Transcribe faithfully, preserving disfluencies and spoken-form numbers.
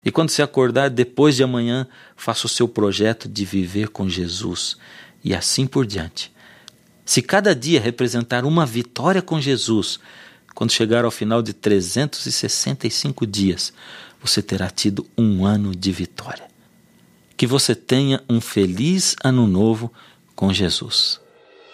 E quando você acordar depois de amanhã, faça o seu projeto de viver com Jesus e assim por diante. Se cada dia representar uma vitória com Jesus, quando chegar ao final de trezentos e sessenta e cinco dias, você terá tido um ano de vitória. Que você tenha um feliz ano novo com Jesus.